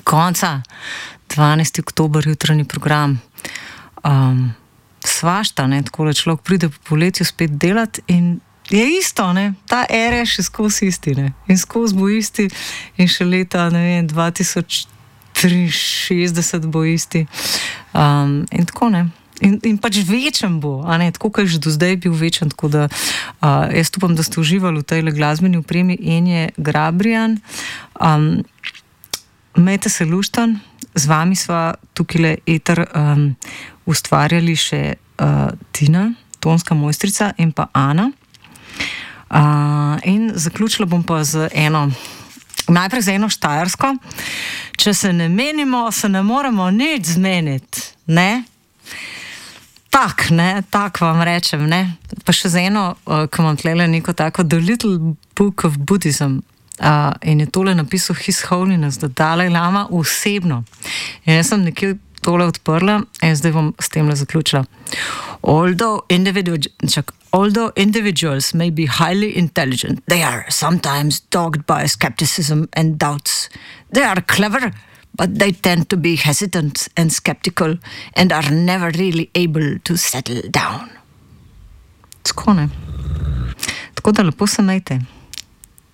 konca, 12. oktober, jutranji program. Svašta, ne, takole človek pride po poletju spet delati in je isto, ne, ta era je še skozi isti, ne, in skozi bo isti in še leta, ne vem, 2063 bo isti. In tako, ne. In pač večen bo, a ne, tako kot je že do zdaj bil večen, tako da jaz upam, da ste uživali v tej glasbeni opremi Enje Grabrijan. Imejte se luštan, z vami sva tukaj eter ustvarjali še Tina, tonska mojstrica in pa Ana. In zaključila bom pa najprej z eno štajersko. Če se ne menimo, se ne moremo nič zmeniti, ne? Tak vam rečem, ne? Pa še z eno, ko imam tlele neko tako The Little Book of Buddhism, in je tole napisal His Holiness, the Dalai Lama osebno. In jaz sem nekje tole odprla in zdaj bom s temle zaključila. Although individuals may be highly intelligent, they are sometimes dogged by skepticism and doubts. They are clever, but they tend to be hesitant and skeptical and are never really able to settle down. Tako, ne? Tako da lepo se imejte.